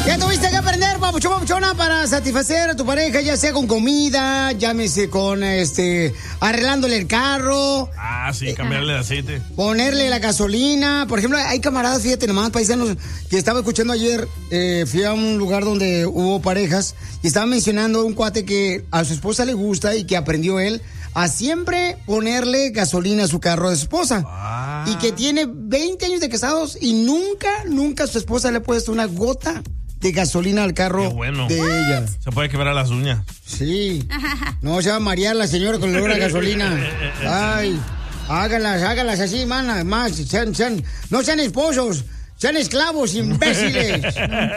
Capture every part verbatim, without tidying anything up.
¿Qué tuviste que aprender, papuchón, papuchona, para satisfacer a tu pareja, ya sea con comida, llámese con, este, arreglándole el carro? Ah, sí, cambiarle de aceite. Ponerle la gasolina. Por ejemplo, hay camaradas, fíjate nomás, paisanos, que estaba escuchando ayer, eh, fui a un lugar donde hubo parejas y estaba mencionando un cuate que a su esposa le gusta y que aprendió él a siempre ponerle gasolina a su carro de su esposa. Ah. Y que tiene veinte años de casados y nunca, nunca su esposa le ha puesto una gota de gasolina al carro. Qué bueno. De What? ella. Se puede quebrar las uñas. Sí. No se va a marear la señora con el olor a gasolina. Ay, hágalas, hágalas así, mana. Más, sean, sean, no sean esposos. Sean esclavos, imbéciles.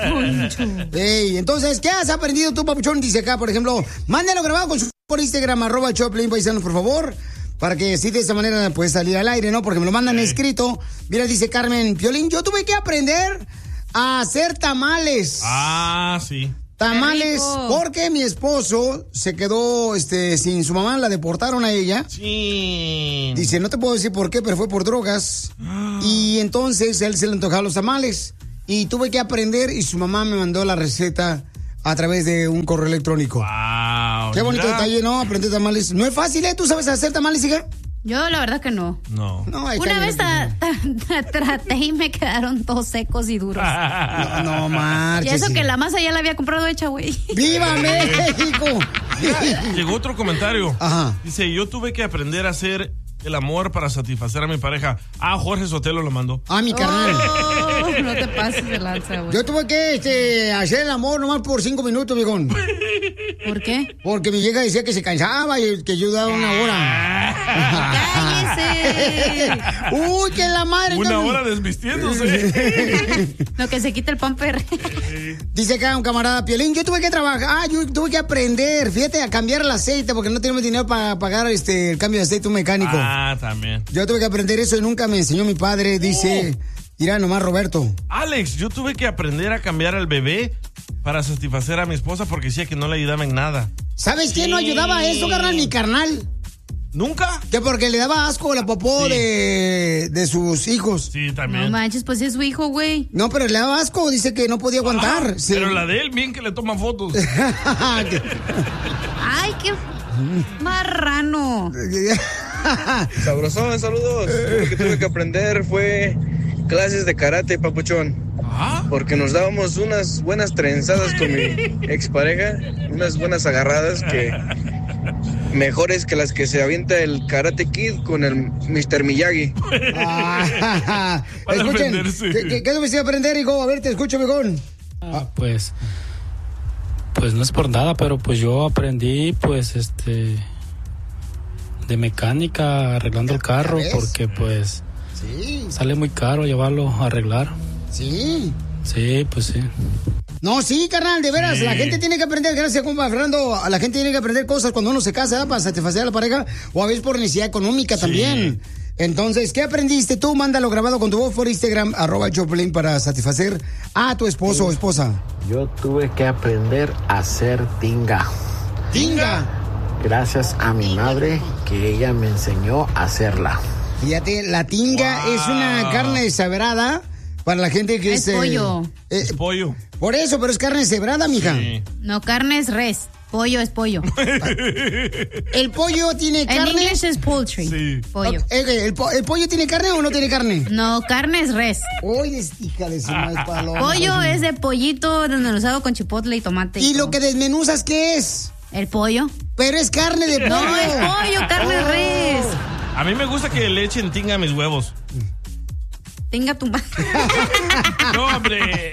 Hey, entonces, ¿qué has aprendido tú, papuchón? Dice acá, por ejemplo, mándalo grabado con su por Instagram, arroba Choplin Paisanos, por favor, para que sí de esa manera puedes salir al aire, ¿no? Porque me lo mandan sí. escrito. Mira, dice Carmen Piolín, yo tuve que aprender a hacer tamales. Ah, sí. Tamales, porque mi esposo se quedó este, sin su mamá, la deportaron a ella. Sí. Dice, no te puedo decir por qué, pero fue por drogas. Y entonces él se le antojaban los tamales. Y tuve que aprender y su mamá me mandó la receta a través de un correo electrónico. Wow. Qué bonito mira. detalle, ¿no? Aprender tamales. No es fácil, ¿eh? ¿Tú sabes hacer tamales, hija? Yo la verdad que no. No. no Una vez ta, ta, ta, traté y me quedaron todos secos y duros. No, no marches. Y eso que la masa ya la había comprado hecha, güey. ¡Viva México! Llegó otro comentario. Ajá. Dice, yo tuve que aprender a hacer el amor para satisfacer a mi pareja. Ah, Jorge Sotelo lo mandó. Ah, mi carnal. Oh, no te pases de lanza, güey. Yo tuve que este, hacer el amor nomás por cinco minutos, viejón. ¿Por qué? Porque mi vieja decía que se cansaba y que yo daba una hora. ¡Cállese! ¡Uy, que la madre! Una también. hora desvistiéndose. Lo que se quita el pamper. Dice acá un camarada, Piolín, yo tuve que trabajar, ah, yo tuve que aprender, fíjate, a cambiar el aceite porque no tenemos dinero para pagar este el cambio de aceite a un mecánico. Ah, también. Yo tuve que aprender eso y nunca me enseñó mi padre, dice, irá nomás Roberto. Alex, yo tuve que aprender a cambiar al bebé para satisfacer a mi esposa porque decía que no le ayudaba en nada. ¿Sabes quién no ayudaba a eso, carnal? Mi carnal. ¿Nunca? Que porque le daba asco la popó Sí. de, de sus hijos. Sí, también. No manches, pues es su hijo, güey. No, pero le daba asco, dice que no podía aguantar. Ah, Sí. Pero la de él, bien que le toma fotos. Ay, qué marrano. Sabrosón, saludos. Lo que tuve que aprender fue clases de karate, papuchón. ¿Ah? Porque nos dábamos unas buenas trenzadas con mi expareja, unas buenas agarradas que mejores que las que se avienta el Karate Kid con el mister Miyagi. Ah, Para escuchen, defenderse. ¿qué, qué, qué tuviste que aprender, hijo? A ver, te escucho, viejón. Ah, pues, pues no es por nada, pero pues yo aprendí, pues, este, de mecánica arreglando el carro, ¿Ya ves? porque pues Sí, sale muy caro llevarlo a arreglar. sí. Sí, pues sí. No, sí, carnal, de veras, Sí. la gente tiene que aprender, gracias, compa Fernando, la gente tiene que aprender cosas cuando uno se casa, ¿eh? Para satisfacer a la pareja, o a veces por necesidad económica Sí. también. Entonces, ¿qué aprendiste tú? Mándalo grabado con tu voz por Instagram, arroba Choplin, para satisfacer a tu esposo o esposa. Yo tuve que aprender a hacer tinga. ¡Tinga! Gracias a mi madre, que ella me enseñó a hacerla. Fíjate, la tinga Wow. es una carne deshebrada para la gente que es... Es pollo. eh, Es pollo. por eso, pero es carne deshebrada, mija. Sí. No, carne es res. Pollo es pollo. ¿El pollo tiene En carne? inglés es poultry. Sí. Pollo. Ok, ¿El, po- ¿El pollo tiene carne o no tiene carne? No, carne es res. Uy, es hija de su madre paloma. Pollo es de pollito donde los hago con chipotle y tomate. ¿Y todo. lo que desmenuzas qué es? El pollo. Pero es carne de pollo. No, es pollo, carne es res. A mí me gusta que le echen tinga a mis huevos. Tenga tu madre. No, hombre.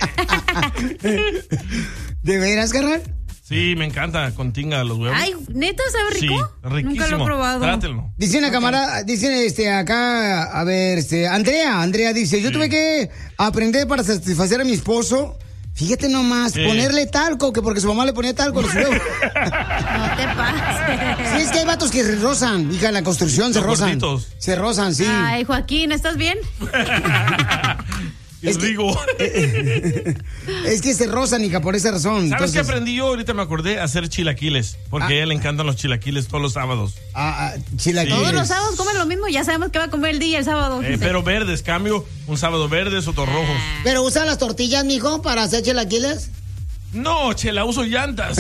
¿De veras, carnal? Sí, me encanta con tinga los huevos. Ay, ¿neta sabe rico? Sí, riquísimo. Nunca lo he probado. Trátelo. Dice una camarada, dice este acá, a ver, este, Andrea, Andrea dice, yo Sí. tuve que aprender para satisfacer a mi esposo. Fíjate nomás, Sí. ponerle talco, que porque su mamá le ponía talco a los huevos. No te pases. Sí, es que hay vatos que se rozan, hija, en la construcción se Los rozan. gorditos. Se rozan, sí. Ay, Joaquín, ¿estás bien? Y Es que- digo. Es que se rozan, hija, por esa razón. ¿Sabes Entonces, qué aprendí yo? Ahorita me acordé hacer chilaquiles. Porque Ah. a ella le encantan los chilaquiles todos los sábados. Ah, ah, chilaquiles. Todos los sábados comen lo mismo. Ya sabemos que va a comer el día el sábado. Eh, pero verdes, cambio. Un sábado verdes, otro rojos. ¿Pero usan las tortillas, mijo, para hacer chilaquiles? No, Chela, uso llantas.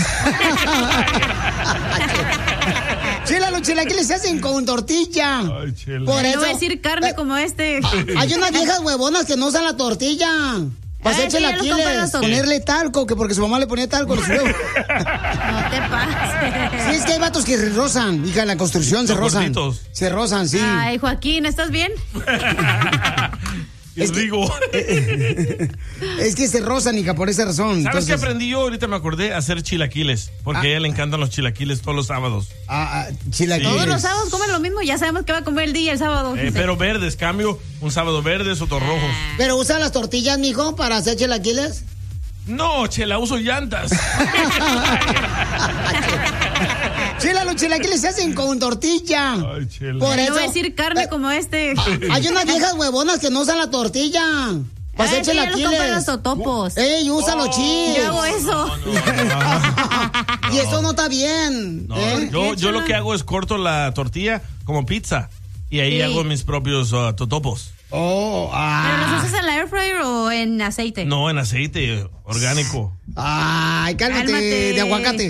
Chela, los chilaquiles se hacen con tortilla. Ay, Chela. Por No eso. voy a decir carne eh, como este. Hay unas viejas huevonas que no usan la tortilla. Para Ay, hacer sí, ya los compran chilaquiles, los- ponerle talco, que porque su mamá le ponía talco a los huevos. No te pases. Sí, es que hay vatos que se rozan, hija, en la construcción se Los rozan. gorditos. Se rozan, sí. Ay, Joaquín, ¿estás bien? Y Es que- digo, Es que se rozan, hija, por esa razón. ¿sabes qué Entonces, aprendí yo? Ahorita me acordé, a hacer chilaquiles. Porque Ah. a ella le encantan los chilaquiles todos los sábados. ah, ah, chilaquiles. Todos los sábados comen lo mismo. Ya sabemos que va a comer el día el sábado. Eh, pero verdes, cambio, un sábado verdes, otros rojos. ¿Pero usan las tortillas, mijo, para hacer chilaquiles? No, Chela, uso llantas. Chela, los chilaquiles se hacen con tortilla. Ay, Chela. Por No eso. voy a decir carne Eh, como este. Hay unas viejas huevonas que no usan la tortilla. Para Ay, hacer sí, ya los compran los chilaquiles. totopos. Ey, usa los chiles. Yo hago eso. Y eso no está bien. No, ¿eh? yo, yo lo que hago es corto la tortilla como pizza. Y ahí Sí. hago mis propios uh, totopos. Oh, ¿Pero ah. los usas en la air fryer o en aceite? No, en aceite orgánico. Ay, cálmate, Cálmate. de aguacate.